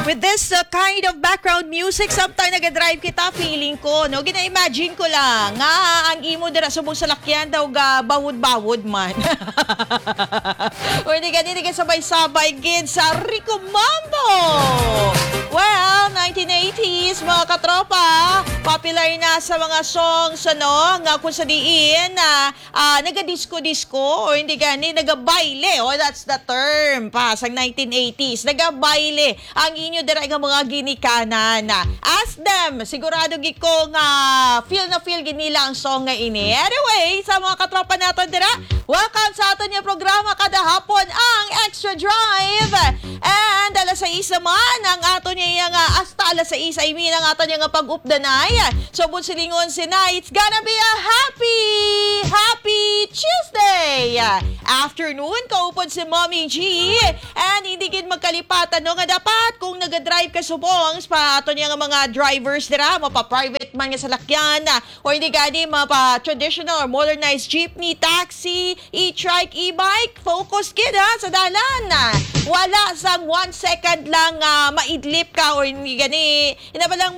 With this kind of background music, sometimes nag-drive kita, feeling ko, no? Gina-imagine ko lang, nga ang imo dira subong salakyan daw ga bawod-bawod man. O hindi ka sabay-sabay gid sa Rico Mambo. Well, 1980s, mga katropa, popular na sa mga songs, ano, nga kung sa diin na naga-disco-disco o hindi gani, nagabayle. Oh, that's the term pa sa 1980s. Nagabayle ang inyo dira nga mga ginikanan. Ask them, sigurado gid ko nga feel na feel gid nila ang song nga ini. Anyway, sa mga katropa naton dira, welcome sa aton nga programa kada hapon ang Extra Drive. And alas 6 naman ang aton niya nga hasta alas 6 ay minang aton nga pag-updanay. So bunsilingon sina, it's gonna be a happy Tuesday afternoon. Kaupod si Mommy G. And hindi gid magkalipatan no nga dapat kung naga-drive ka subong pa aton nga mga drivers dira, mapa-private man nga salakyan o hindi gani mapa-traditional or modernized jeepney, taxi, e-trike, e-bike, focus gid sa dalan. Wala sang 1 second lang maidlip ka o hindi gani, ina ba lang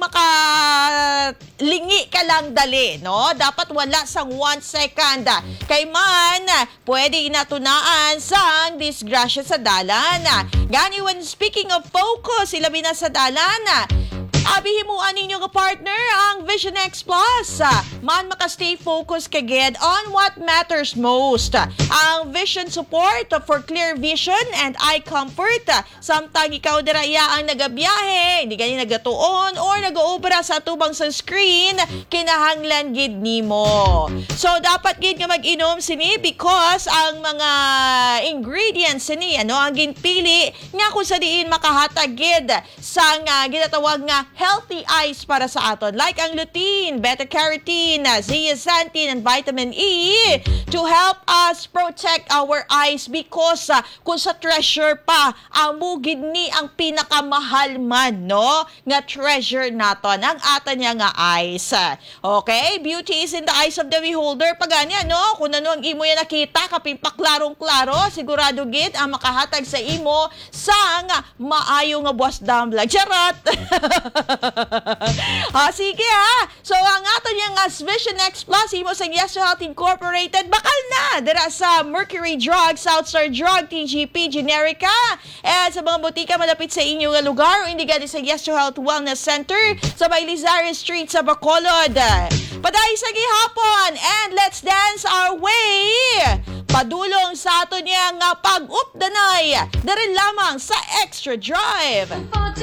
makalingi ka lang dali, no? Dapat wala sang 1 second. Kay man, pwede inatunaan sang disgrasya sa dalan. Gani, when speaking of focus, ilabi na sa dalan, abihimuan ninyo nga partner ang Vision X Plus. Man maka-stay focused kagid on what matters most. Ang vision support for clear vision and eye comfort. Samtang ikaw dira ang nagabiyahe, hindi gani nagatuon or nag-oobra sa tubang sa screen, kinahanglan gid nimo. So dapat gid nga mag-inom sini because ang mga ingredients sini ang ginpili nga kung sa diin makahatag gid sang ginatawag nga healthy eyes para sa aton, like ang lutein, beta-carotene, zeaxanthin, and vitamin E to help us protect our eyes because kung sa treasure pa, ang mugid ni ang pinakamahal man, no? Nga treasure naton, ang aton niya nga eyes. Okay? Beauty is in the eyes of the beholder. Pag ganyan, no? Kung ano ang imo yan nakita, kapimpaklarong-klaro, sigurado gid ang makahatag sa imo sang maayo nga buwas damlag. Charot! Sige So ang ato niyang Vision X Plus, imo sa Yes to Health Incorporated, bakal na dira sa Mercury Drug, Southstar Drug, TGP, Generica, at sa mga butika malapit sa inyo nga lugar o hindi gani sa Yes to Health Wellness Center sa Belisario Street sa Bacolod. Paday sa gihapon and let's dance our way padulong sa ato niyang pag-updanay darin lamang sa Extra Drive.